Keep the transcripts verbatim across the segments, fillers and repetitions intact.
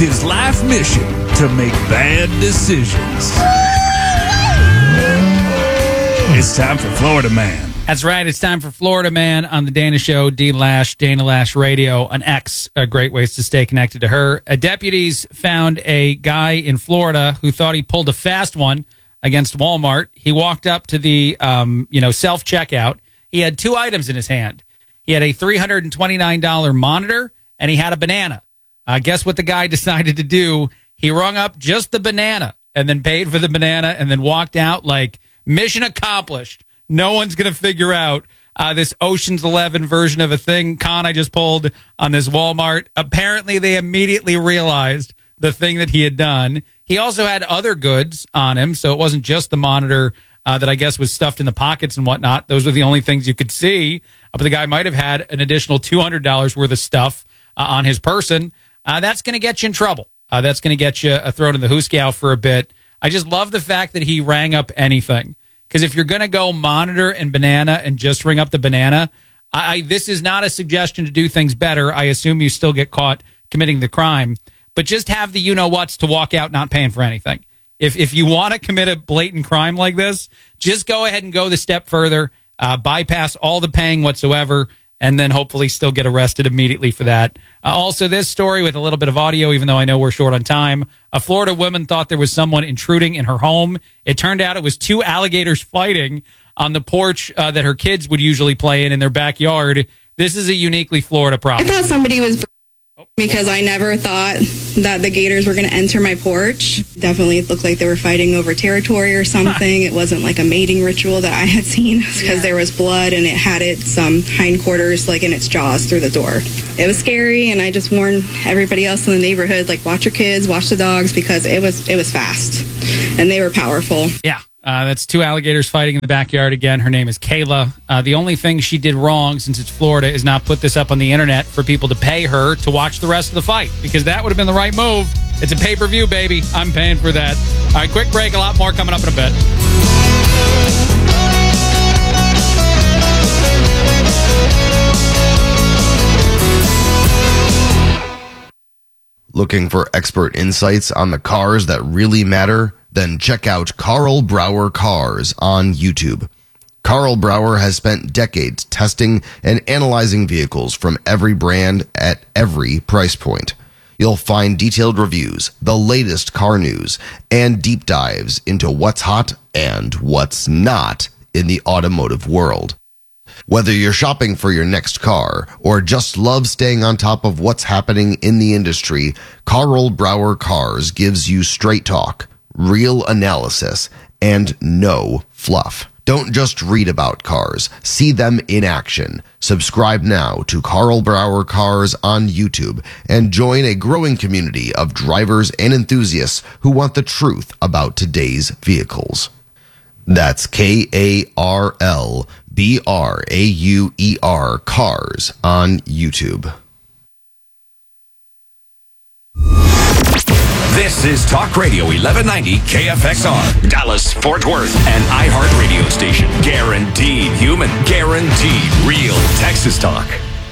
his life mission to make bad decisions. It's time for Florida Man. That's right. It's time for Florida Man on the Dana Show. D Lash, Dana Lash Radio, an X. Uh, great ways to stay connected to her. Uh, deputies found a guy in Florida who thought he pulled a fast one against Walmart. He walked up to the um, you know self checkout. He had two items in his hand. He had a three hundred twenty-nine dollars monitor and he had a banana. Uh, guess what the guy decided to do? He rung up just the banana and then paid for the banana and then walked out like mission accomplished. No one's going to figure out uh, this Ocean's Eleven version of a thing con I just pulled on this Walmart. Apparently, they immediately realized the thing that he had done. He also had other goods on him, so it wasn't just the monitor uh, that I guess was stuffed in the pockets and whatnot. Those were the only things you could see. Uh, but the guy might have had an additional two hundred dollars worth of stuff uh, on his person. Uh, that's going to get you in trouble. Uh, that's going to get you uh, thrown in the hoosegow for a bit. I just love the fact that he rang up anything. Because if you're going to go monitor and banana and just ring up the banana, I, I, this is not a suggestion to do things better. I assume you still get caught committing the crime. But just have the you-know-whats to walk out not paying for anything. If if you want to commit a blatant crime like this, just go ahead and go the step further, uh, bypass all the paying whatsoever, and then hopefully still get arrested immediately for that. Uh, also, this story with a little bit of audio, even though I know we're short on time. A Florida woman thought there was someone intruding in her home. It turned out it was two alligators fighting on the porch uh, that her kids would usually play in in their backyard. This is a uniquely Florida problem. I thought somebody was... because I never thought that the gators were going to enter my porch. Definitely it looked like they were fighting over territory or something. It wasn't like a mating ritual that I had seen because yeah. there was blood and it had its um, hindquarters like in its jaws through the door. It was scary, and I just warned everybody else in the neighborhood, like, watch your kids, watch the dogs, because it was it was fast and they were powerful. Yeah. Uh, that's two alligators fighting in the backyard again. Her name is Kayla. Uh, the only thing she did wrong, since it's Florida, is not put this up on the internet for people to pay her to watch the rest of the fight, because that would have been the right move. It's a pay-per-view, baby. I'm paying for that. All right, quick break. A lot more coming up in a bit. Looking for expert insights on the cars that really matter? Then check out Carl Brower Cars on YouTube. Carl Brower has spent decades testing and analyzing vehicles from every brand at every price point. You'll find detailed reviews, the latest car news, and deep dives into what's hot and what's not in the automotive world. Whether you're shopping for your next car or just love staying on top of what's happening in the industry, Carl Brower Cars gives you straight talk, real analysis, and no fluff. Don't just read about cars. See them in action. Subscribe now to Carl Brower Cars on YouTube and join a growing community of drivers and enthusiasts who want the truth about today's vehicles. That's K A R L B R A U E R Cars on YouTube. This is Talk Radio eleven ninety K F X R, Dallas, Fort Worth, an iHeart radio station. Guaranteed human, guaranteed real Texas talk.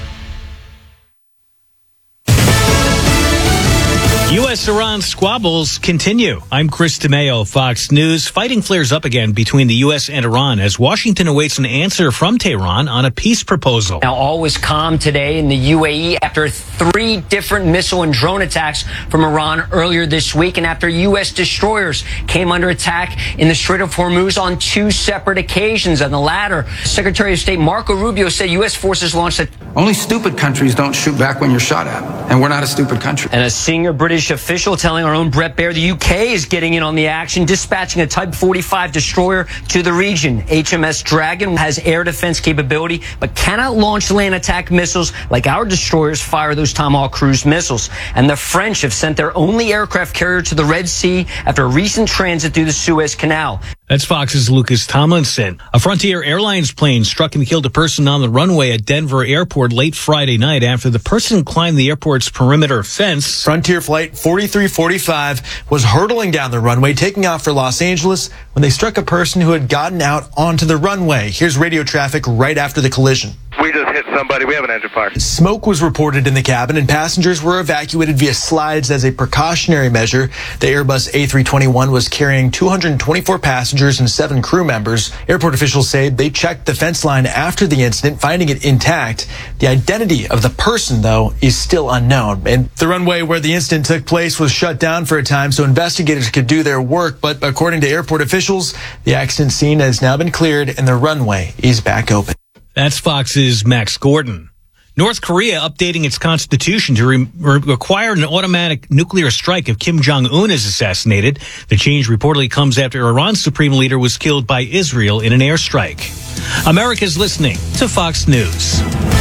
U S Iran squabbles continue. I'm Chris DeMeo, Fox News. Fighting flares up again between the U S and Iran as Washington awaits an answer from Tehran on a peace proposal. Now, all was calm today in the U A E after three different missile and drone attacks from Iran earlier this week, and after U S destroyers came under attack in the Strait of Hormuz on two separate occasions. On the latter, Secretary of State Marco Rubio said U S forces launched a... Only stupid countries don't shoot back when you're shot at, and we're not a stupid country. And a senior British official telling our own Brett Baer the U K is getting in on the action, dispatching a Type forty-five destroyer to the region. H M S Dragon has air defense capability, but cannot launch land attack missiles like our destroyers fire those Tomahawk cruise missiles. And the French have sent their only aircraft carrier to the Red Sea after a recent transit through the Suez Canal. That's Fox's Lucas Tomlinson. A Frontier Airlines plane struck and killed a person on the runway at Denver Airport late Friday night after the person climbed the airport's perimeter fence. Frontier Flight forty-three forty-five was hurtling down the runway, taking off for Los Angeles when they struck a person who had gotten out onto the runway. Here's radio traffic right after the collision. We just hit somebody. We have an engine fire. Smoke was reported in the cabin, and passengers were evacuated via slides as a precautionary measure. The Airbus A three twenty-one was carrying two hundred twenty-four passengers and seven crew members. Airport officials say they checked the fence line after the incident, finding it intact. The identity of the person, though, is still unknown. And the runway where the incident took place was shut down for a time so investigators could do their work. But according to airport officials, the accident scene has now been cleared and the runway is back open. That's Fox's Max Gordon. North Korea updating its constitution to re- re- require an automatic nuclear strike if Kim Jong-un is assassinated. The change reportedly comes after Iran's supreme leader was killed by Israel in an airstrike. America's listening to Fox News.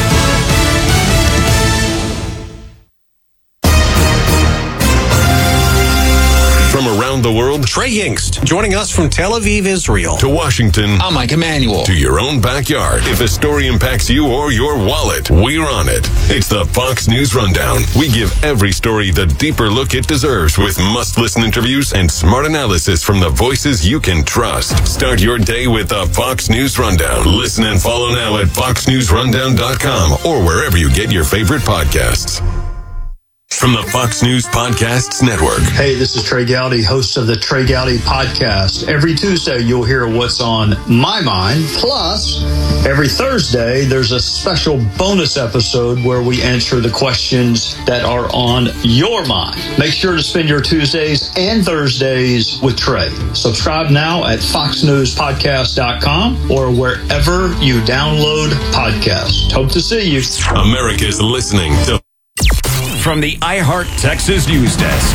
From around the world, Trey Yingst, joining us from Tel Aviv, Israel. To Washington, I'm Mike Emanuel. To your own backyard. If a story impacts you or your wallet, we're on it. It's the Fox News Rundown. We give every story the deeper look it deserves with must-listen interviews and smart analysis from the voices you can trust. Start your day with the Fox News Rundown. Listen and follow now at fox news rundown dot com or wherever you get your favorite podcasts. From the Fox News Podcasts Network. Hey, this is Trey Gowdy, host of the Trey Gowdy Podcast. Every Tuesday, you'll hear what's on my mind. Plus, every Thursday, there's a special bonus episode where we answer the questions that are on your mind. Make sure to spend your Tuesdays and Thursdays with Trey. Subscribe now at fox news podcast dot com or wherever you download podcasts. Hope to see you. America's listening to... From the iHeart Texas News Desk.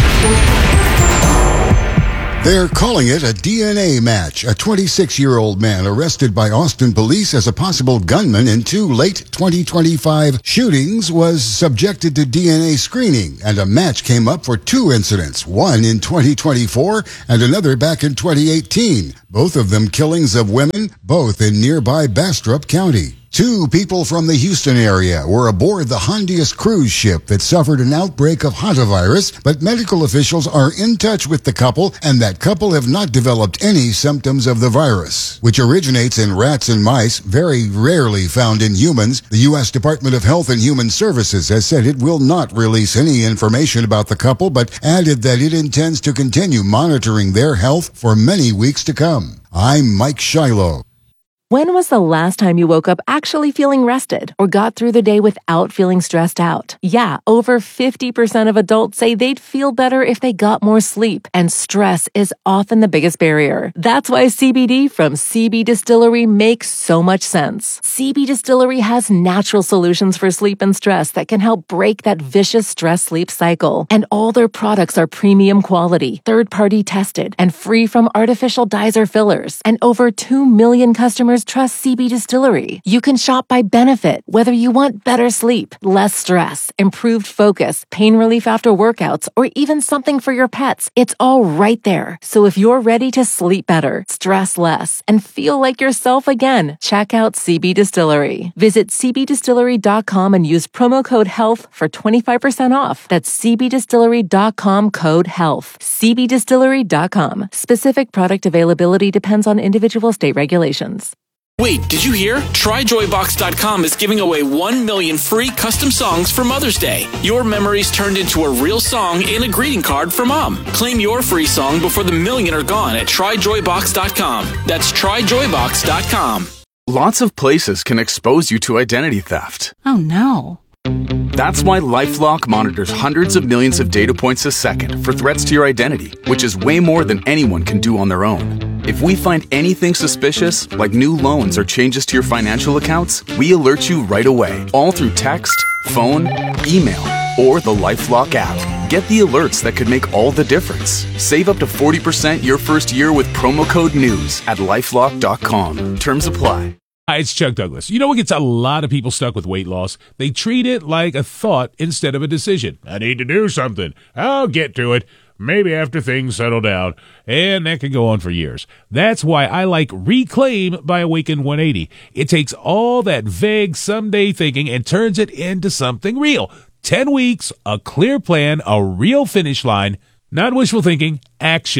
They're calling it a D N A match. A twenty-six-year-old man arrested by Austin police as a possible gunman in two late twenty twenty-five shootings was subjected to D N A screening, and a match came up for two incidents, one in twenty twenty-four and another back in twenty eighteen, both of them killings of women, both in nearby Bastrop County. Two people from the Houston area were aboard the Hondias cruise ship that suffered an outbreak of hantavirus, but medical officials are in touch with the couple, and that couple have not developed any symptoms of the virus, which originates in rats and mice, very rarely found in humans. The U S Department of Health and Human Services has said it will not release any information about the couple, but added that it intends to continue monitoring their health for many weeks to come. I'm Mike Shiloh. When was the last time you woke up actually feeling rested or got through the day without feeling stressed out? Yeah, over fifty percent of adults say they'd feel better if they got more sleep, and stress is often the biggest barrier. That's why C B D from C B Distillery makes so much sense. C B Distillery has natural solutions for sleep and stress that can help break that vicious stress-sleep cycle. And all their products are premium quality, third-party tested, and free from artificial dyes or fillers. And over two million customers trust C B Distillery. You can shop by benefit, whether you want better sleep, less stress, improved focus, pain relief after workouts, or even something for your pets. It's all right there. So if you're ready to sleep better, stress less, and feel like yourself again, check out C B Distillery. Visit c b distillery dot com and use promo code HEALTH for twenty-five percent off. That's c b distillery dot com code HEALTH. c b distillery dot com. Specific product availability depends on individual state regulations. Wait, did you hear? Try joy box dot com is giving away one million free custom songs for Mother's Day. Your memories turned into a real song and a greeting card for Mom. Claim your free song before the million are gone at try joy box dot com. That's try joy box dot com. Lots of places can expose you to identity theft. Oh no. That's why LifeLock monitors hundreds of millions of data points a second for threats to your identity, which is way more than anyone can do on their own. If we find anything suspicious, like new loans or changes to your financial accounts, we alert you right away, all through text, phone, email, or the LifeLock app. Get the alerts that could make all the difference. Save up to forty percent your first year with promo code NEWS at lifelock dot com. Terms apply. Hi, it's Chuck Douglas. You know what gets a lot of people stuck with weight loss? They treat it like a thought instead of a decision. I need to do something. I'll get to it. Maybe after things settle down. And that can go on for years. That's why I like Reclaim by Awaken one eighty. It takes all that vague someday thinking and turns it into something real. Ten weeks, a clear plan, a real finish line. Not wishful thinking, action.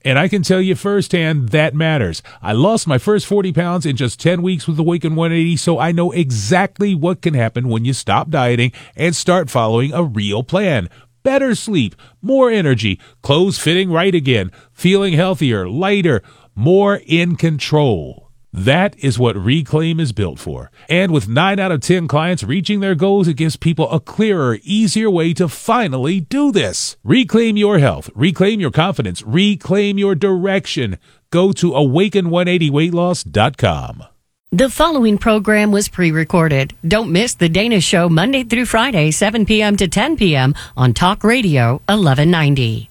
And I can tell you firsthand that matters. I lost my first forty pounds in just ten weeks with Awaken one eighty, so I know exactly what can happen when you stop dieting and start following a real plan. Better sleep, more energy, clothes fitting right again, feeling healthier, lighter, more in control. That is what Reclaim is built for. And with nine out of ten clients reaching their goals, it gives people a clearer, easier way to finally do this. Reclaim your health. Reclaim your confidence. Reclaim your direction. Go to awaken one eighty weight loss dot com. The following program was pre-recorded. Don't miss The Dana Show Monday through Friday, seven p.m. to ten p.m. on Talk Radio eleven ninety.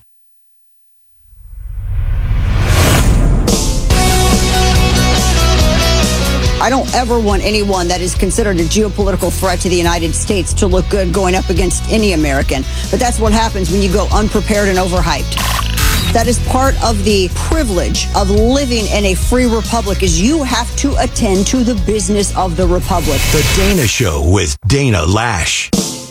I don't ever want anyone that is considered a geopolitical threat to the United States to look good going up against any American. But that's what happens when you go unprepared and overhyped. That is part of the privilege of living in a free republic, is you have to attend to the business of the republic. The Dana Show with Dana Lash.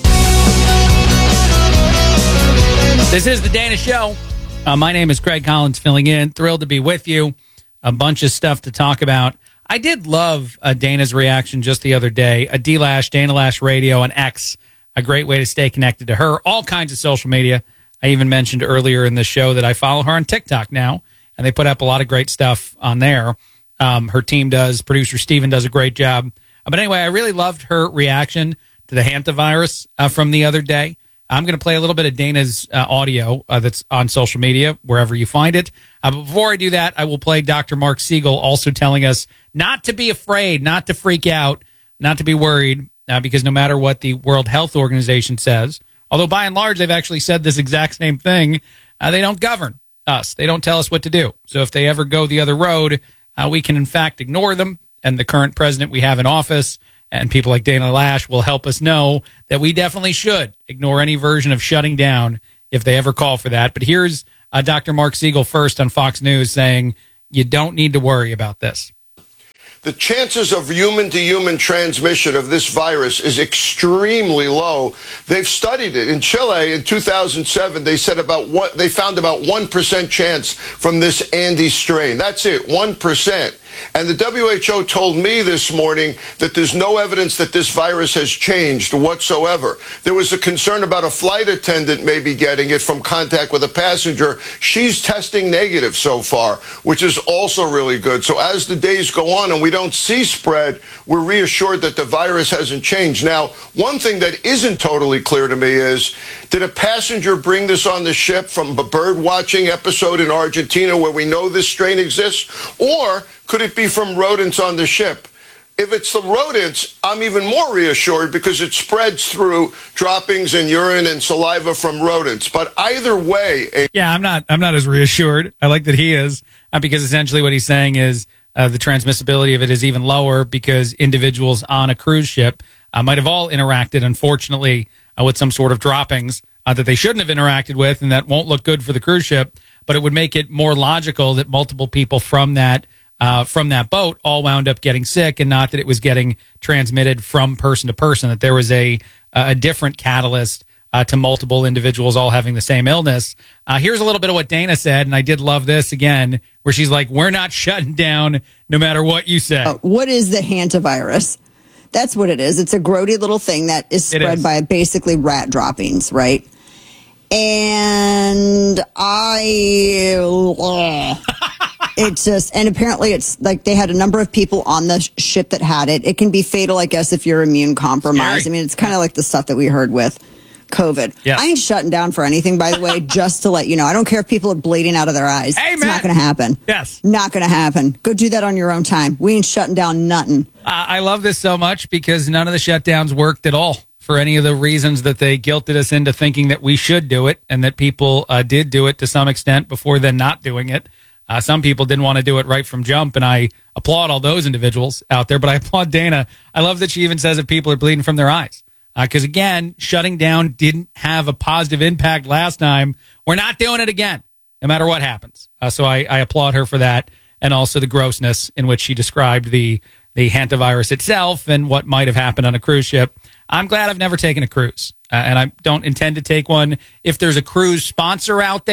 This is The Dana Show. Uh, my name is Craig Collins, filling in. Thrilled to be with you. A bunch of stuff to talk about. I did love uh, Dana's reaction just the other day. A D-Lash, Dana Lash Radio, and X, a great way to stay connected to her. All kinds of social media. I even mentioned earlier in the show that I follow her on TikTok now, and they put up a lot of great stuff on there. Um, her team does. Producer Steven does a great job. Uh, but anyway, I really loved her reaction to the hantavirus uh, from the other day. I'm going to play a little bit of Dana's uh, audio uh, that's on social media, wherever you find it. Uh, but before I do that, I will play Doctor Mark Siegel also telling us not to be afraid, not to freak out, not to be worried, uh, because no matter what the World Health Organization says, although by and large they've actually said this exact same thing, uh, they don't govern us. They don't tell us what to do. So if they ever go the other road, uh, we can in fact ignore them. And the current president we have in office and people like Dana Lash will help us know that we definitely should ignore any version of shutting down if they ever call for that. But here's uh, Doctor Mark Siegel first on Fox News saying you don't need to worry about this. The chances of human-to-human transmission of this virus is extremely low. They've studied it. In Chile in two thousand seven, they said about what they found about one percent chance from this Andes strain. That's it, one percent. And the W H O told me this morning that there's no evidence that this virus has changed whatsoever. There was a concern about a flight attendant maybe getting it from contact with a passenger. She's testing negative so far, which is also really good. So as the days go on and we don't see spread, we're reassured that the virus hasn't changed. Now, one thing that isn't totally clear to me is, did a passenger bring this on the ship from a bird watching episode in Argentina where we know this strain exists? Or could it be from rodents on the ship? If it's the rodents, I'm even more reassured because it spreads through droppings and urine and saliva from rodents. But either way, a- yeah, I'm not. I'm not as reassured. I like that he is, uh, because essentially what he's saying is uh, the transmissibility of it is even lower because individuals on a cruise ship uh, might have all interacted, unfortunately, uh, with some sort of droppings uh, that they shouldn't have interacted with, and that won't look good for the cruise ship. But it would make it more logical that multiple people from that. Uh, from that boat all wound up getting sick, and not that it was getting transmitted from person to person, that there was a a different catalyst uh, to multiple individuals all having the same illness. Uh, here's a little bit of what Dana said, and I did love this again, where she's like, we're not shutting down no matter what you say. Uh, what is the hantavirus? That's what it is. It's a grody little thing that is spread is. by basically rat droppings, right? And I... Uh, It's just, and apparently it's like they had a number of people on the ship that had it. It can be fatal, I guess, if you're immune compromised. Scary. I mean, it's kind of like the stuff that we heard with COVID. Yes. I ain't shutting down for anything, by the way, just to let you know. I don't care if people are bleeding out of their eyes. Hey, it's man. not going to happen. Yes. Not going to happen. Go do that on your own time. We ain't shutting down nothing. Uh, I love this so much because none of the shutdowns worked at all for any of the reasons that they guilted us into thinking that we should do it, and that people uh, did do it to some extent before then not doing it. Uh, some people didn't want to do it right from jump, and I applaud all those individuals out there, but I applaud Dana. I love that she even says that people are bleeding from their eyes. Because, uh, again, shutting down didn't have a positive impact last time. We're not doing it again, no matter what happens. Uh, so I, I applaud her for that, and also the grossness in which she described the, the hantavirus itself and what might have happened on a cruise ship. I'm glad I've never taken a cruise, uh, and I don't intend to take one. If there's a cruise sponsor out there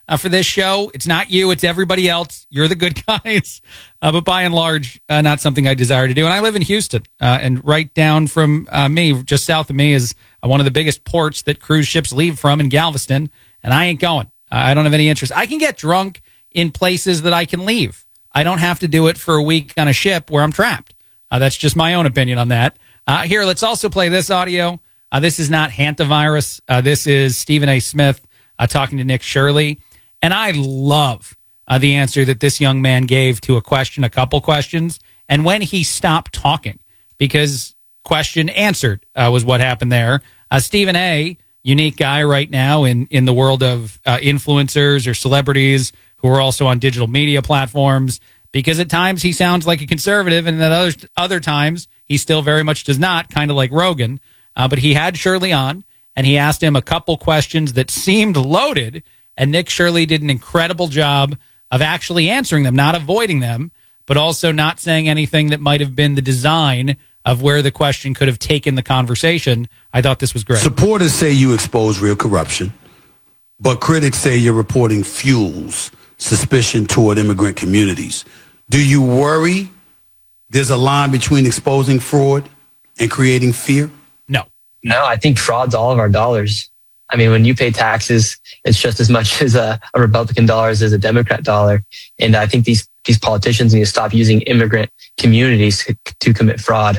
uh, for this show. It's not you, it's everybody else. You're the good guys. Uh, but by and large, uh, not something I desire to do. And I live in Houston, uh, and right down from uh, me, just south of me, is uh, one of the biggest ports that cruise ships leave from in Galveston, and I ain't going. Uh, I don't have any interest. I can get drunk in places that I can leave. I don't have to do it for a week on a ship where I'm trapped. Uh, that's just my own opinion on that. Uh, here, let's also play this audio. Uh, this is not hantavirus. Uh, this is Stephen A. Smith uh, talking to Nick Shirley. And I love uh, the answer that this young man gave to a question, a couple questions, and when he stopped talking, because question answered uh, was what happened there. Uh, Stephen A., unique guy right now in, in the world of uh, influencers or celebrities who are also on digital media platforms, because at times he sounds like a conservative, and at other, other times he still very much does not, kind of like Rogan. Uh, but he had Shirley on, and he asked him a couple questions that seemed loaded, and Nick Shirley did an incredible job of actually answering them, not avoiding them, but also not saying anything that might have been the design of where the question could have taken the conversation. I thought this was great. Supporters say you expose real corruption, but critics say your reporting fuels suspicion toward immigrant communities. Do you worry there's a line between exposing fraud and creating fear? No. No, I think fraud's all of our dollars. I mean, when you pay taxes, it's just as much as a, a Republican dollar as a Democrat dollar. And I think these, these politicians need to stop using immigrant communities to, to commit fraud.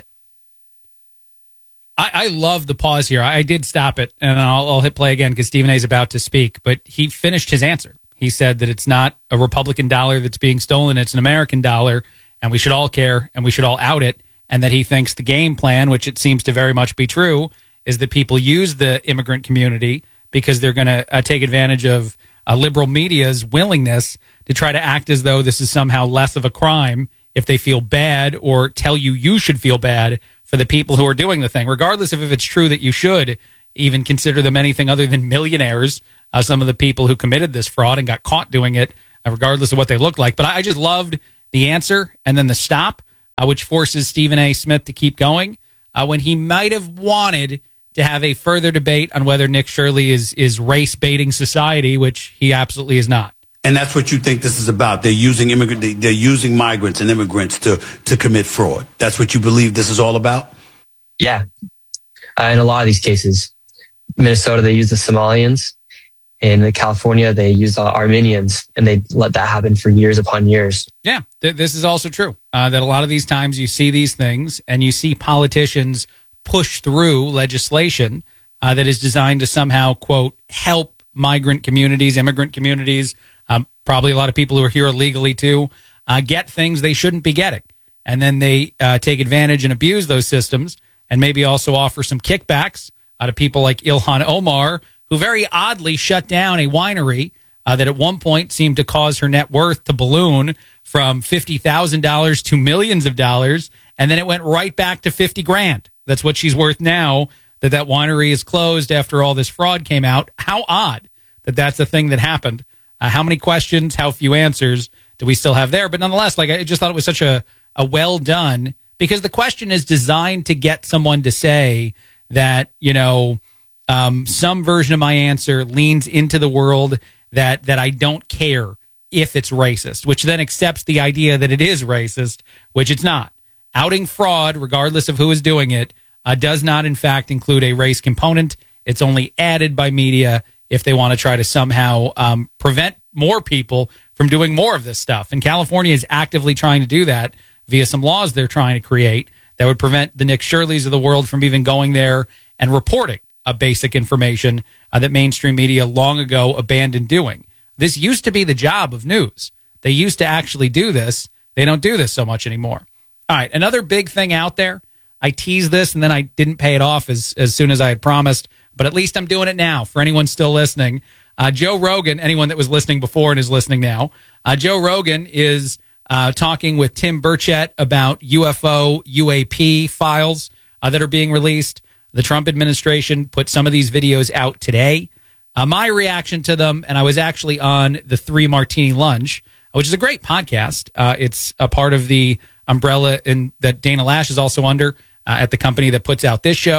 I, I love the pause here. I did stop it, and I'll, I'll hit play again because Stephen A. is about to speak, but he finished his answer. He said that it's not a Republican dollar that's being stolen, it's an American dollar, and we should all care, and we should all out it, and that he thinks the game plan, which it seems to very much be true, is that people use the immigrant community because they're going to uh, take advantage of uh, liberal media's willingness to try to act as though this is somehow less of a crime if they feel bad or tell you you should feel bad for the people who are doing the thing, regardless of if it's true that you should even consider them anything other than millionaires, uh, some of the people who committed this fraud and got caught doing it, uh, regardless of what they look like. But I, I just loved the answer and then the stop, uh, which forces Stephen A. Smith to keep going uh, when he might have wanted to have a further debate on whether Nick Shirley is, is race-baiting society, which he absolutely is not. And that's what you think this is about. They're using immigrant, they, they're using migrants and immigrants to, to commit fraud. That's what you believe this is all about? Yeah. Uh, in a lot of these cases, Minnesota, they use the Somalians. In California, they use the Armenians, and they let that happen for years upon years. Yeah, th- this is also true. Uh, that a lot of these times you see these things and you see politicians push through legislation uh, that is designed to somehow, quote, help migrant communities, immigrant communities, um, probably a lot of people who are here illegally too, uh, get things they shouldn't be getting. And then they uh, take advantage and abuse those systems and maybe also offer some kickbacks uh, to people like Ilhan Omar, who very oddly shut down a winery uh, that at one point seemed to cause her net worth to balloon from fifty thousand dollars to millions of dollars. And then it went right back to fifty grand. That's what she's worth now that that winery is closed after all this fraud came out. How odd that that's a thing that happened. Uh, how many questions, how few answers do we still have there? But nonetheless, like I just thought it was such a, a well done, because the question is designed to get someone to say that, you know, um, some version of my answer leans into the world that, that I don't care if it's racist, which then accepts the idea that it is racist, which it's not. Outing fraud, regardless of who is doing it, uh, does not, in fact, include a race component. It's only added by media if they want to try to somehow um, prevent more people from doing more of this stuff. And California is actively trying to do that via some laws they're trying to create that would prevent the Nick Shirleys of the world from even going there and reporting a basic information uh, that mainstream media long ago abandoned doing. This used to be the job of news. They used to actually do this. They don't do this so much anymore. All right, another big thing out there. I teased this and then I didn't pay it off as, as soon as I had promised, but at least I'm doing it now for anyone still listening. Uh, Joe Rogan, anyone that was listening before and is listening now, uh, Joe Rogan is uh, talking with Tim Burchett about U F O, U A P files uh, that are being released. The Trump administration put some of these videos out today. Uh, my reaction to them, and I was actually on the Three Martini Lunch, which is a great podcast. Uh, it's a part of the umbrella in, that Dana Lash is also under uh, at the company that puts out this show.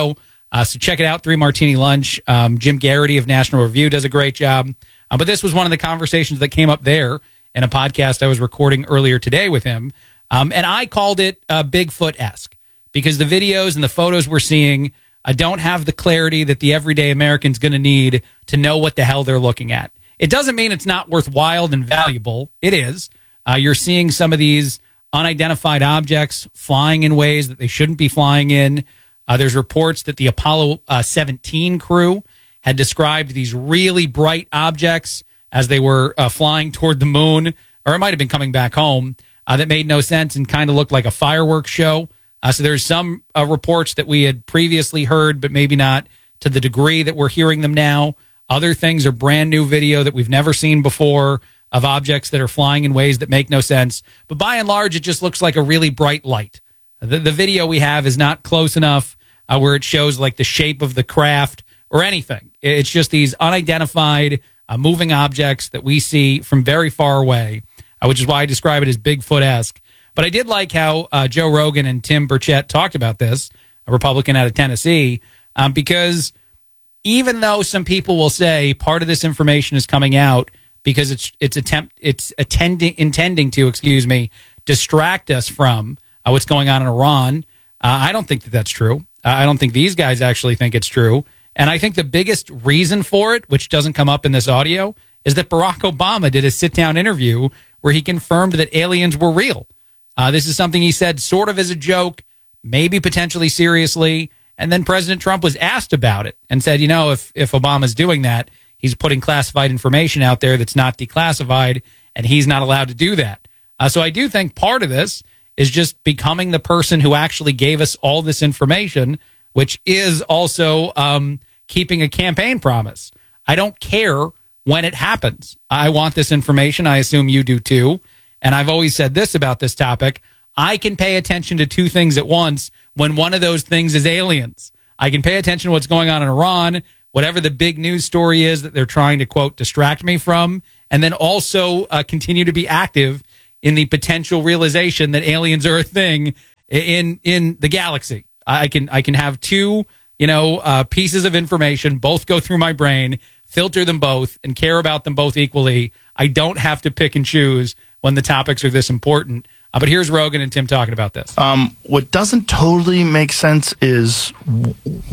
Uh, so check it out, Three Martini Lunch. Um, Jim Garrity of National Review does a great job. Uh, but this was one of the conversations that came up there in a podcast I was recording earlier today with him. Um, and I called it uh, Bigfoot-esque because the videos and the photos we're seeing uh, don't have the clarity that the everyday American's going to need to know what the hell they're looking at. It doesn't mean it's not worthwhile and valuable. It is. Uh, you're seeing some of these unidentified objects flying in ways that they shouldn't be flying in. Uh, there's reports that the Apollo uh, seventeen crew had described these really bright objects as they were uh, flying toward the moon, or it might have been coming back home, uh, that made no sense and kind of looked like a fireworks show. Uh, so there's some uh, reports that we had previously heard, but maybe not to the degree that we're hearing them now. Other things are brand new video that we've never seen before of objects that are flying in ways that make no sense. But by and large, it just looks like a really bright light. The, the video we have is not close enough uh, where it shows like the shape of the craft or anything. It's just these unidentified uh, moving objects that we see from very far away, uh, which is why I describe it as Bigfoot-esque. But I did like how uh, Joe Rogan and Tim Burchett talked about this, a Republican out of Tennessee, um, because even though some people will say part of this information is coming out because it's it's attempt it's attending intending to, excuse me, distract us from uh, what's going on in Iran, uh, I don't think that that's true. Uh, I don't think these guys actually think it's true. And I think the biggest reason for it, which doesn't come up in this audio, is that Barack Obama did a sit-down interview where he confirmed that aliens were real. Uh, this is something he said sort of as a joke, maybe potentially seriously. And then President Trump was asked about it and said, you know, if, if Obama's doing that, he's putting classified information out there that's not declassified, and he's not allowed to do that. Uh, so I do think part of this is just becoming the person who actually gave us all this information, which is also um, keeping a campaign promise. I don't care when it happens. I want this information. I assume you do too. And I've always said this about this topic. I can pay attention to two things at once when one of those things is aliens. I can pay attention to what's going on in Iran, whatever the big news story is that they're trying to, quote, distract me from, and then also uh, continue to be active in the potential realization that aliens are a thing in in the galaxy. I can I can have two, you know, uh, pieces of information, both go through my brain, filter them both, and care about them both equally. I don't have to pick and choose when the topics are this important. Uh, but here's Rogan and Tim talking about this. Um, what doesn't totally make sense is w-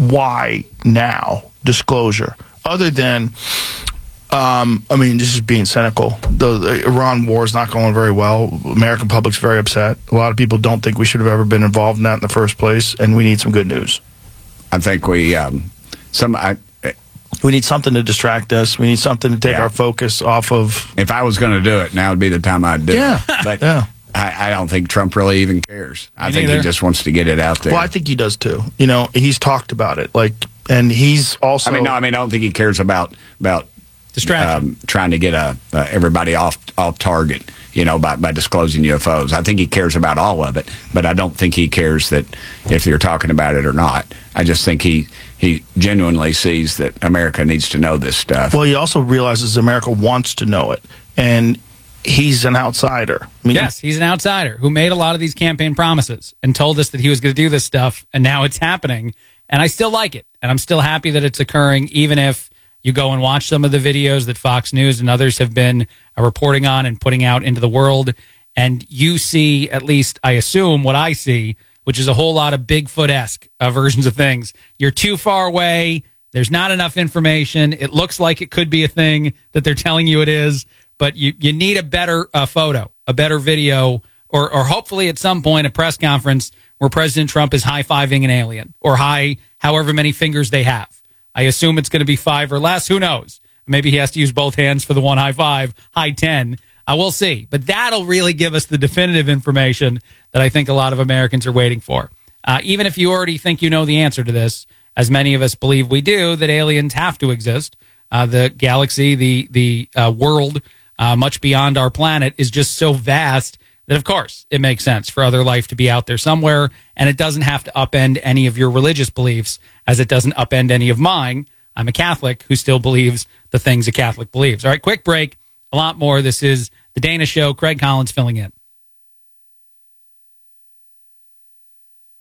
why now disclosure, other than, um, I mean, this is being cynical. The, the Iran war is not going very well. American public's very upset. A lot of people don't think we should have ever been involved in that in the first place, and we need some good news. I think we, um, some, I, we need something to distract us. We need something to take yeah. our focus off of. If I was going to do it, now would be the time I'd do yeah. it. But yeah. I, I don't think Trump really even cares. I Me think neither. he just wants to get it out there. Well, I think he does too. You know, he's talked about it, like, and he's also. I mean, no, I mean, I don't think he cares about about distraction, um, trying to get a uh, everybody off off target. You know, by by disclosing U F Os. I think he cares about all of it, but I don't think he cares that if you're talking about it or not. I just think he he genuinely sees that America needs to know this stuff. Well, he also realizes America wants to know it, and he's an outsider. I mean, yes, he's an outsider who made a lot of these campaign promises and told us that he was going to do this stuff, and now it's happening. And I still like it, and I'm still happy that it's occurring, even if you go and watch some of the videos that Fox News and others have been uh, reporting on and putting out into the world, and you see, at least I assume, what I see, which is a whole lot of Bigfoot-esque uh, versions of things. You're too far away. There's not enough information. It looks like it could be a thing that they're telling you it is, but you, you need a better uh, photo, a better video, or or hopefully at some point a press conference where President Trump is high-fiving an alien, or high however many fingers they have. I assume it's going to be five or less. Who knows? Maybe he has to use both hands for the one high five, high ten. Uh, we'll see. But that'll really give us the definitive information that I think a lot of Americans are waiting for. Uh, even if you already think you know the answer to this, as many of us believe we do, that aliens have to exist. Uh, the galaxy, the the uh, world, uh, much beyond our planet, is just so vast that, of course, it makes sense for other life to be out there somewhere, and it doesn't have to upend any of your religious beliefs, as it doesn't upend any of mine. I'm a Catholic who still believes the things a Catholic believes. All right, quick break. A lot more. This is The Dana Show. Craig Collins filling in.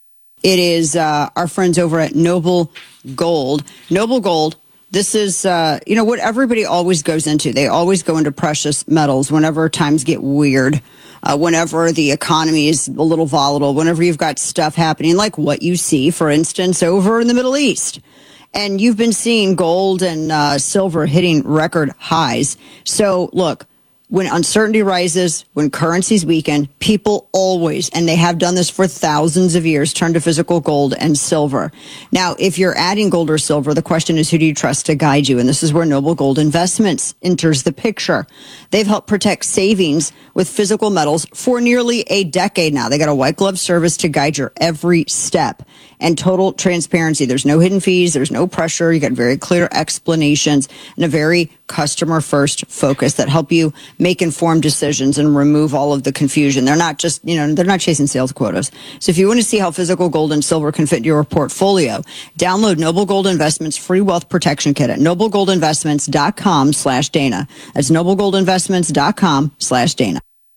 It is uh, our friends over at Noble Gold. Noble Gold, this is, uh, you know, what everybody always goes into. They always go into precious metals whenever times get weird, uh, whenever the economy is a little volatile, whenever you've got stuff happening like what you see, for instance, over in the Middle East. And you've been seeing gold and uh, silver hitting record highs. So, look. When uncertainty rises, when currencies weaken, people always, and they have done this for thousands of years, turn to physical gold and silver. Now, if you're adding gold or silver, the question is, who do you trust to guide you? And this is where Noble Gold Investments enters the picture. They've helped protect savings with physical metals for nearly a decade now. They got a white glove service to guide your every step and total transparency. There's no hidden fees. There's no pressure. You got very clear explanations and a very customer first focus that help you make informed decisions and remove all of the confusion. They're not just, you know, they're not chasing sales quotas. So if you want to see how physical gold and silver can fit into your portfolio, download Noble Gold Investments free wealth protection kit at noblegoldinvestments.com slash Dana. That's noblegoldinvestments.com slash Dana.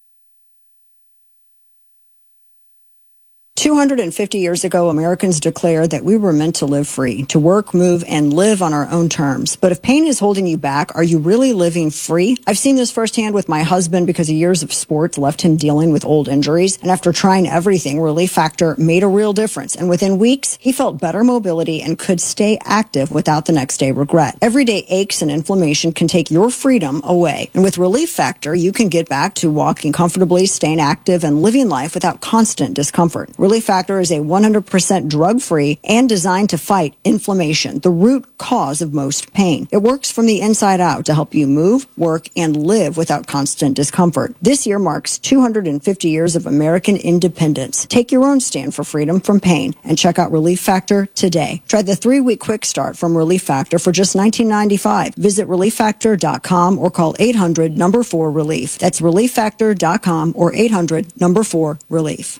two hundred fifty years ago, Americans declared that we were meant to live free, to work, move, and live on our own terms. But if pain is holding you back, are you really living free? I've seen this firsthand with my husband because years of sports left him dealing with old injuries. And after trying everything, Relief Factor made a real difference. And within weeks, he felt better mobility and could stay active without the next day regret. Everyday aches and inflammation can take your freedom away. And with Relief Factor, you can get back to walking comfortably, staying active, and living life without constant discomfort. Relief Factor is a one hundred percent drug-free and designed to fight inflammation, the root cause of most pain. It works from the inside out to help you move, work, and live without constant discomfort. This year marks two hundred fifty years of American independence. Take your own stand for freedom from pain and check out Relief Factor today. Try the three-week quick start from Relief Factor for just nineteen ninety-five dollars. Visit relief factor dot com or call eight hundred number four relief. That's relief factor dot com or eight hundred number four relief.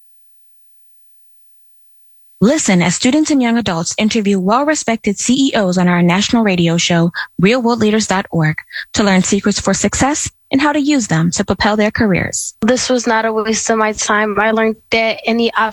Listen as students and young adults interview well-respected C E Os on our national radio show, real world leaders dot org, to learn secrets for success and how to use them to propel their careers. This was not a waste of my time. I learned that any option